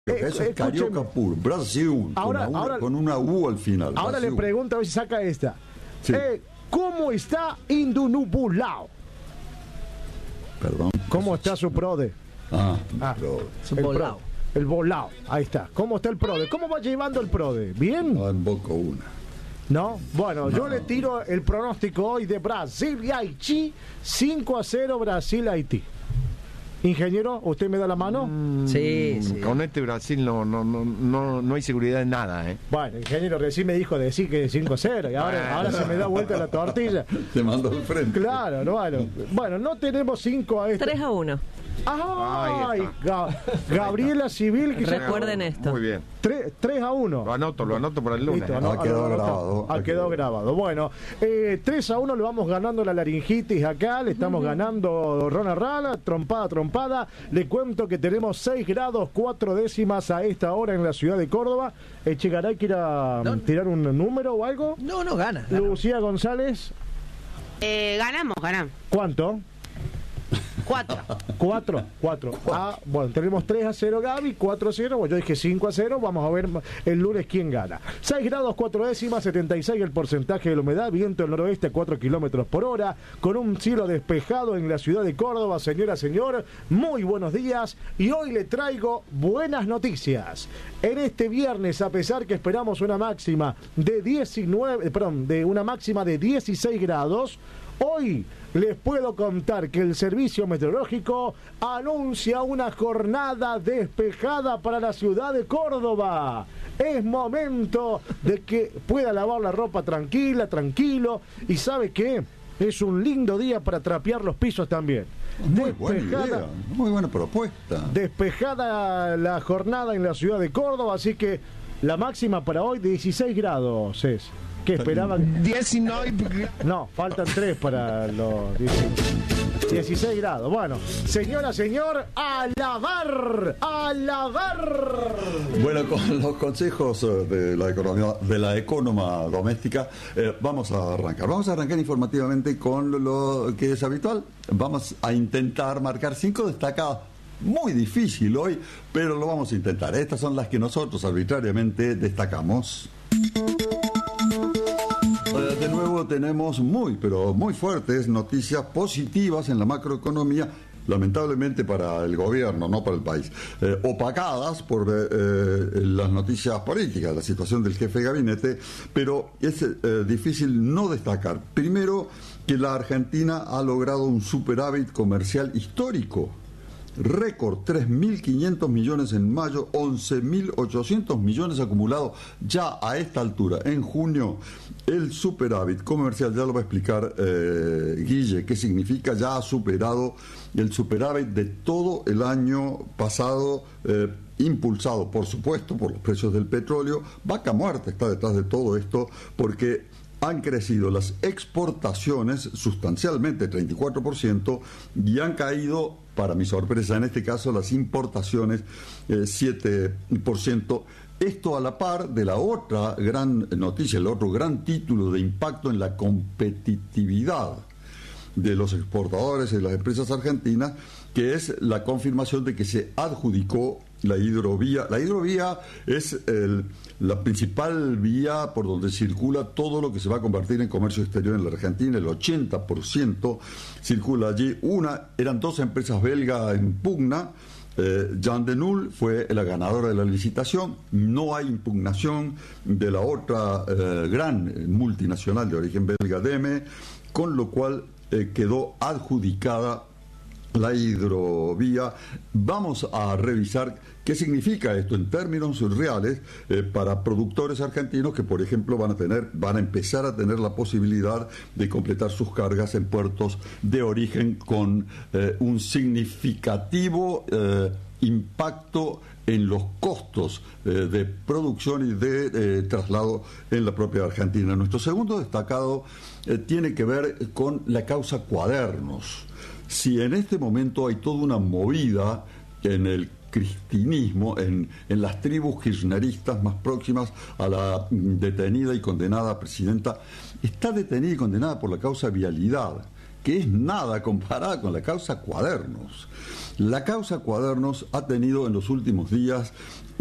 Eso es carioca puro. Brasil, ahora, con una U al final. Ahora Brasil. le pregunto a ver si saca esta. Sí. ¿Cómo está Indunubulao? Perdón. ¿Cómo está su prode? El volao. Ahí está. ¿Cómo está el prode? ¿Cómo va llevando el prode? ¿Bien? No invoco una. ¿No? Bueno, yo le tiro el pronóstico hoy de Brasil y Haití. 5-0 Brasil-Haití. Ingeniero, ¿usted me da la mano? Sí. Con este Brasil no hay seguridad en nada, ¿eh? Bueno, ingeniero, recién me dijo decir que 5-0 y ahora se me da vuelta la tortilla. Te mando al frente. Claro, no, bueno, no tenemos 5 a esto. 3-1. ¡Ay! Gabriela Civil. Que recuerden esto. Muy bien. 3-1. Lo anoto para el lunes. Listo, Ha quedado grabado. Bueno, 3-1 le vamos ganando la laringitis acá. Le estamos ganando Rona Rala, trompada. Le cuento que tenemos 6 grados 4 décimas a esta hora en la ciudad de Córdoba. Echegaray, ¿quiere tirar un número o algo? No gana. Lucía González. Ganamos. ¿Cuánto? 4. Bueno, tenemos 3-0 Gaby, 4-0. Bueno, yo dije 5-0. Vamos a ver el lunes quién gana. 6 grados 4 décimas, 76 el porcentaje de la humedad. Viento del noroeste a 4 kilómetros por hora. Con un cielo despejado en la ciudad de Córdoba. Señora, señor, muy buenos días. Y hoy le traigo buenas noticias. En este viernes, a pesar que esperamos una máxima de 16 grados, hoy les puedo contar que el Servicio Meteorológico anuncia una jornada despejada para la ciudad de Córdoba. Es momento de que pueda lavar la ropa tranquilo. Y ¿sabe qué? Es un lindo día para trapear los pisos también. Muy buena idea, muy buena propuesta. Despejada la jornada en la ciudad de Córdoba, así que la máxima para hoy 16 grados es. ¿Qué esperaban? 19. No, faltan 3 para los 16 grados. Bueno, señora, señor, ¡a lavar! Bueno, con los consejos de la economa doméstica, vamos a arrancar. Vamos a arrancar informativamente con lo que es habitual. Vamos a intentar marcar 5 destacadas. Muy difícil hoy, pero lo vamos a intentar. Estas son las que nosotros arbitrariamente destacamos. De nuevo tenemos muy fuertes noticias positivas en la macroeconomía, lamentablemente para el gobierno, no para el país, opacadas por las noticias políticas, la situación del jefe de gabinete, pero es difícil no destacar. Primero, que la Argentina ha logrado un superávit comercial histórico. Récord, 3.500 millones en mayo, 11.800 millones acumulados ya a esta altura. En junio, el superávit comercial, ya lo va a explicar Guille, qué significa, ya ha superado el superávit de todo el año pasado, impulsado, por supuesto, por los precios del petróleo. Vaca muerta está detrás de todo esto, porque han crecido las exportaciones sustancialmente, 34%, y han caído, para mi sorpresa en este caso, las importaciones 7%. Esto a la par de la otra gran noticia, el otro gran título de impacto en la competitividad de los exportadores y de las empresas argentinas, que es la confirmación de que se adjudicó la hidrovía. La hidrovía es la principal vía por donde circula todo lo que se va a convertir en comercio exterior en la Argentina. El 80% circula allí. Eran 2 empresas belgas en pugna. Jan de Null fue la ganadora de la licitación. No hay impugnación de la otra gran multinacional de origen belga, DEME, con lo cual quedó adjudicada la hidrovía. Vamos a revisar qué significa esto en términos reales para productores argentinos que, por ejemplo, van a empezar a tener la posibilidad de completar sus cargas en puertos de origen con un significativo impacto en los costos de producción y de traslado en la propia Argentina. Nuestro segundo destacado tiene que ver con la causa Cuadernos. Si en este momento hay toda una movida en el cristinismo, en las tribus kirchneristas más próximas a la detenida y condenada presidenta, está detenida y condenada por la causa vialidad. que es nada comparada con la causa Cuadernos. La causa Cuadernos ha tenido en los últimos días